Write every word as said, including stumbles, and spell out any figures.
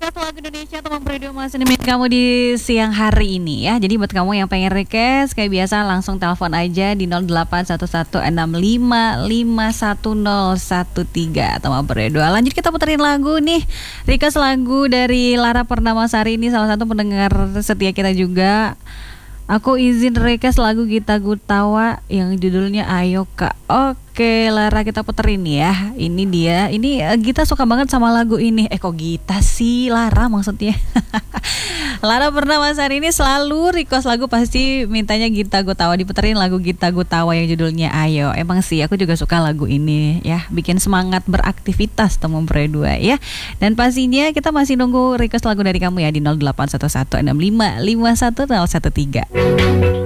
request lagu Indonesia teman berdua masih nemenin kamu di siang hari ini ya. Jadi buat kamu yang pengen request kayak biasa langsung telepon aja di nol delapan satu satu enam lima lima satu nol satu tiga teman berdua. Lanjut kita puterin lagu nih. Request lagu dari Lara Pernamasari, ini salah satu pendengar setia kita juga. Aku izin request lagu Gita Gutawa yang judulnya Ayo Kak. Oke Lara, kita puterin ya. Ini dia. Ini uh, Gita suka banget sama lagu ini. Eh kok Gita sih, Lara maksudnya. Lara Pernamasari ini selalu request lagu pasti mintanya Gita Gutawa, diputerin lagu Gita Gutawa yang judulnya Ayo. Emang sih aku juga suka lagu ini ya, bikin semangat beraktivitas teman berdua ya. Dan pastinya kita masih nunggu request lagu dari kamu ya di nol delapan satu satu enam lima lima satu nol satu tiga.